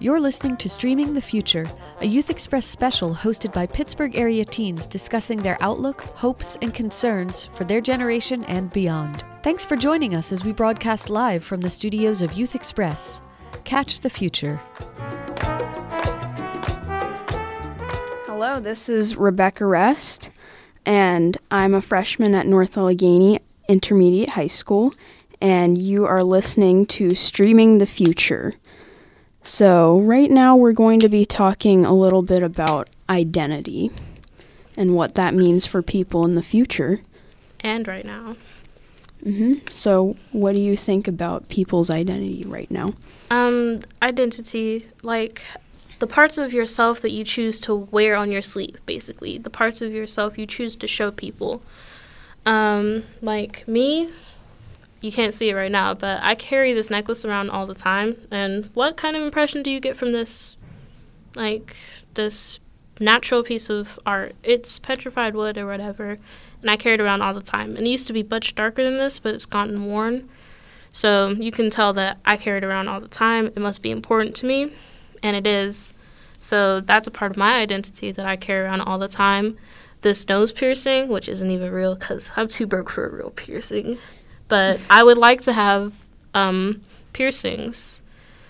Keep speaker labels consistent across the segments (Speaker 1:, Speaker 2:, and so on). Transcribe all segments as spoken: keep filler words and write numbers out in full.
Speaker 1: You're listening to Streaming the Future, a Youth Express special hosted by Pittsburgh area teens discussing their outlook, hopes, and concerns for their generation and beyond. Thanks for joining us as we broadcast live from the studios of Youth Express. Catch the future.
Speaker 2: Hello, this is Rebecca Rest, and I'm a freshman at North Allegheny Intermediate High School, and you are listening to Streaming the Future. So right now we're going to be talking a little bit about identity and what that means for people in the future.
Speaker 3: And right now.
Speaker 2: Mm-hmm. So what do you think about people's identity right now?
Speaker 3: Um, identity, like the parts of yourself that you choose to wear on your sleeve, basically. The parts of yourself you choose to show people. Um, like me, you can't see it right now, but I carry this necklace around all the time. And what kind of impression do you get from this, like, this natural piece of art? It's petrified wood or whatever, and I carry it around all the time. And it used to be much darker than this, but it's gotten worn. So you can tell that I carry it around all the time. It must be important to me, and it is. So that's a part of my identity that I carry around all the time. This nose piercing, which isn't even real because I'm too broke for a real piercing. But I would like to have um, piercings.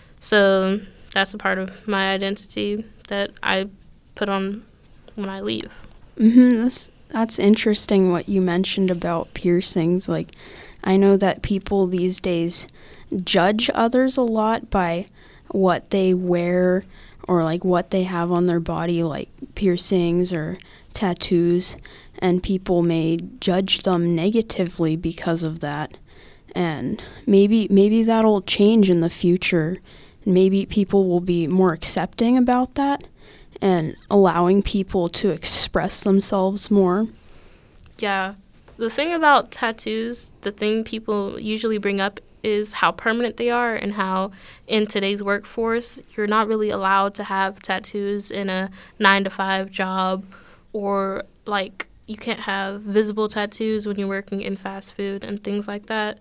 Speaker 3: So that's a part of my identity that I put on when I leave.
Speaker 2: Mm-hmm. That's, that's interesting what you mentioned about piercings. Like, I know that people these days judge others a lot by what they wear or, like, what they have on their body, like piercings or tattoos, and people may judge them negatively because of that. And maybe maybe that'll change in the future. Maybe people will be more accepting about that and allowing people to express themselves more.
Speaker 3: Yeah. The thing about tattoos, the thing people usually bring up is how permanent they are and how in today's workforce, you're not really allowed to have tattoos in a nine to five job, or like you can't have visible tattoos when you're working in fast food and things like that.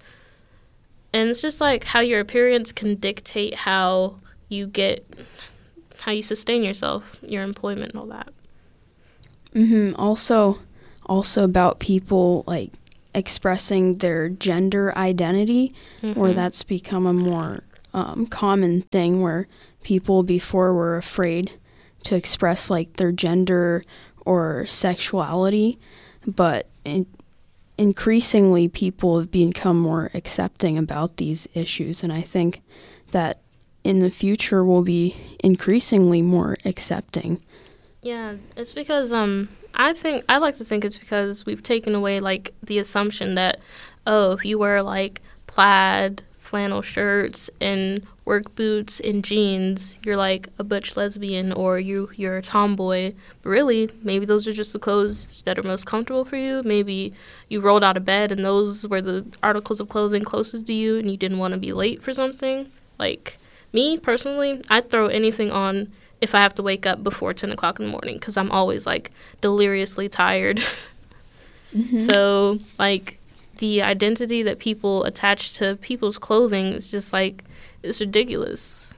Speaker 3: And it's just like how your appearance can dictate how you get, how you sustain yourself, your employment and all that.
Speaker 2: Mm-hmm. Also, also about people like expressing their gender identity, mm-hmm. or that's become a more um, common thing where people before were afraid to express like their gender or sexuality, but in, increasingly people have become more accepting about these issues, and I think that in the future we'll be increasingly more accepting.
Speaker 3: Yeah, it's because um I think I like to think it's because we've taken away like the assumption that, oh, if you wear like plaid flannel shirts and work boots and jeans, you're like a butch lesbian or you, you're a tomboy. But really, maybe those are just the clothes that are most comfortable for you. Maybe you rolled out of bed and those were the articles of clothing closest to you and you didn't want to be late for something. Like me, personally, I'd throw anything on if I have to wake up before ten o'clock in the morning because I'm always, like, deliriously tired. Mm-hmm. So, like, the identity that people attach to people's clothing is just like, it's ridiculous.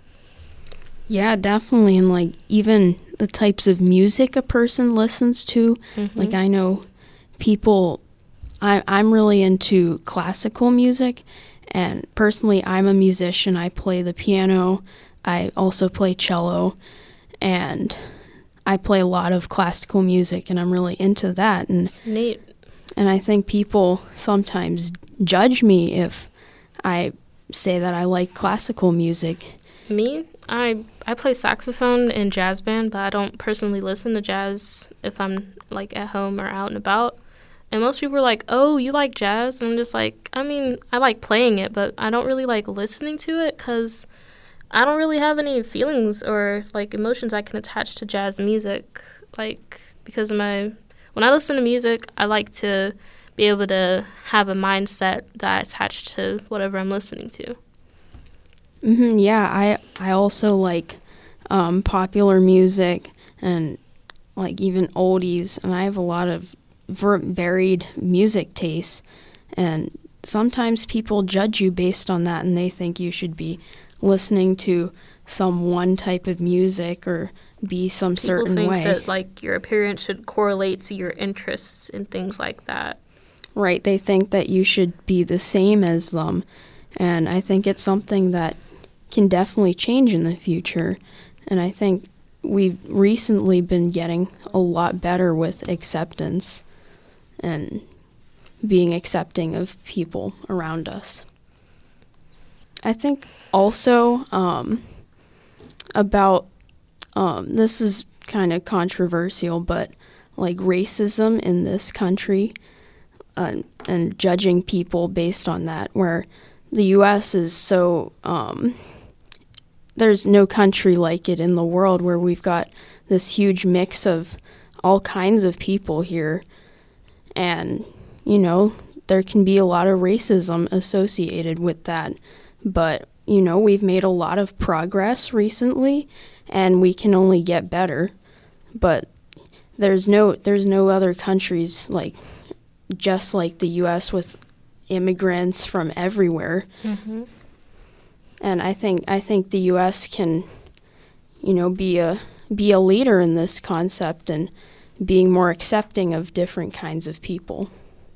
Speaker 2: Yeah, definitely. And like even the types of music a person listens to, mm-hmm. like I know people, I, I'm really into classical music, and personally I'm a musician. I play the piano, I also play cello, and I play a lot of classical music, and I'm really into that. And
Speaker 3: Neat.
Speaker 2: And I think people sometimes judge me if I say that I like classical music.
Speaker 3: Me? I I play saxophone in jazz band, but I don't personally listen to jazz if I'm, like, at home or out and about. And most people are like, oh, you like jazz? And I'm just like, I mean, I like playing it, but I don't really like listening to it because I don't really have any feelings or, like, emotions I can attach to jazz music, like, because of my... When I listen to music, I like to be able to have a mindset that I attach to whatever I'm listening to.
Speaker 2: Mm-hmm, yeah, I I also like um, popular music and like even oldies, and I have a lot of ver- varied music tastes, and sometimes people judge you based on that, and they think you should be listening to some one type of music or be some
Speaker 3: People
Speaker 2: certain
Speaker 3: think
Speaker 2: way.
Speaker 3: that like your appearance should correlate to your interests and things like that.
Speaker 2: Right, they think that you should be the same as them, and I think it's something that can definitely change in the future, and I think we've recently been getting a lot better with acceptance and being accepting of people around us. I think also um, about, um, this is kind of controversial, but like racism in this country, Uh, and judging people based on that, where the U S is so, um, there's no country like it in the world, where we've got this huge mix of all kinds of people here, and, you know, there can be a lot of racism associated with that, but, you know, we've made a lot of progress recently, and we can only get better, but there's no, there's no other countries like just like the U S with immigrants from everywhere.
Speaker 3: Mm-hmm.
Speaker 2: And I think I think the U S can, you know, be a be a leader in this concept and being more accepting of different kinds of people.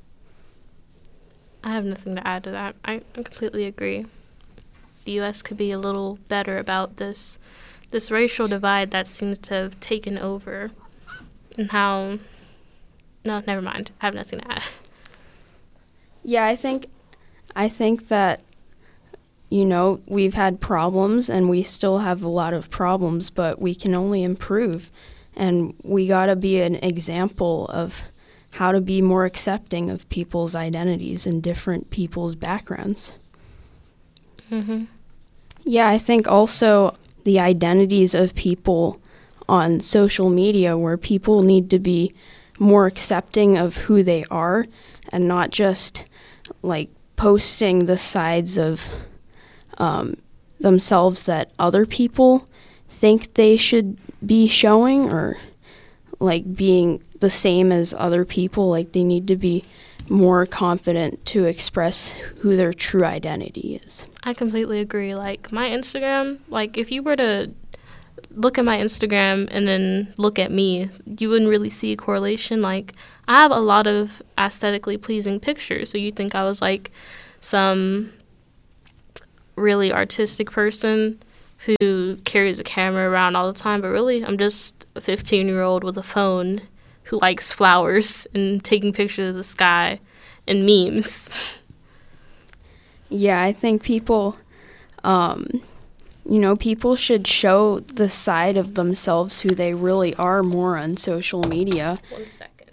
Speaker 3: I have nothing to add to that. I, I completely agree. The U S could be a little better about this this racial divide that seems to have taken over, and how No, never mind. I have nothing to add.
Speaker 2: Yeah, I think I think that, you know, we've had problems and we still have a lot of problems, but we can only improve. And we got to be an example of how to be more accepting of people's identities and different people's backgrounds.
Speaker 3: Mm-hmm.
Speaker 2: Yeah, I think also the identities of people on social media, where people need to be more accepting of who they are and not just like posting the sides of um, themselves that other people think they should be showing, or like being the same as other people. Like they need to be more confident to express who their true identity is.
Speaker 3: I completely agree. Like my Instagram, like if you were to look at my Instagram and then look at me, you wouldn't really see a correlation. Like, I have a lot of aesthetically pleasing pictures, so you think I was like some really artistic person who carries a camera around all the time, but really I'm just a fifteen-year-old with a phone who likes flowers and taking pictures of the sky and memes.
Speaker 2: Yeah, I think people, um, you know, people should show the side of themselves who they really are more on social media.
Speaker 3: One second.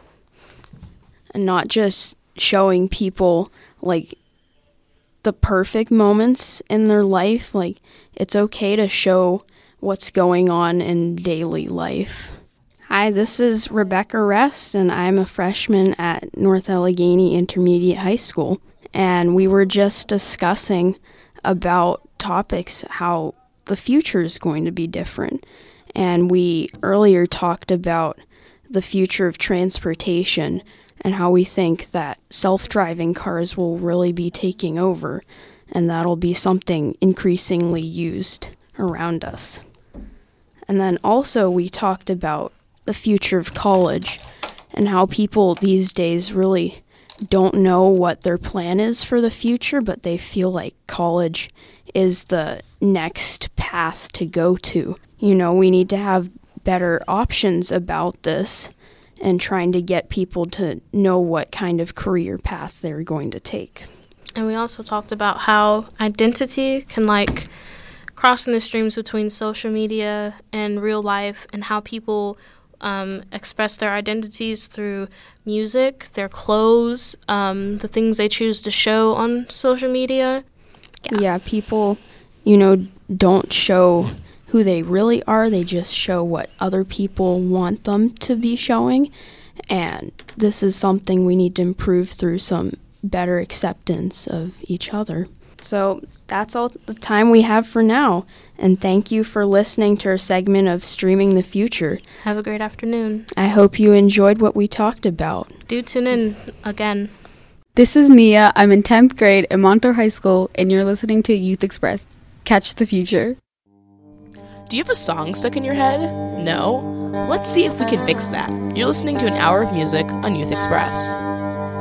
Speaker 2: And not just showing people, like, the perfect moments in their life. Like, it's okay to show what's going on in daily life. Hi, this is Rebecca Rest, and I'm a freshman at North Allegheny Intermediate High School. And we were just discussing about topics, how the future is going to be different. And we earlier talked about the future of transportation and how we think that self-driving cars will really be taking over, and that'll be something increasingly used around us. And then also we talked about the future of college and how people these days really don't know what their plan is for the future, but they feel like college is the next path to go to. You know, we need to have better options about this and trying to get people to know what kind of career path they're going to take.
Speaker 3: And we also talked about how identity can, like, cross in the streams between social media and real life, and how people um, express their identities through music, their clothes, um, the things they choose to show on social media.
Speaker 2: Yeah. yeah, people, you know, don't show who they really are. They just show what other people want them to be showing. And this is something we need to improve through some better acceptance of each other. So that's all the time we have for now. And thank you for listening to our segment of Streaming the Future.
Speaker 3: Have a great afternoon.
Speaker 2: I hope you enjoyed what we talked about.
Speaker 3: Do tune in again.
Speaker 4: This is Mia. I'm in tenth grade at Montour High School, and you're listening to Youth Express. catch the future.
Speaker 5: Do you have a song stuck in your head? No? Let's see if we can fix that. You're listening to an hour of music on Youth Express.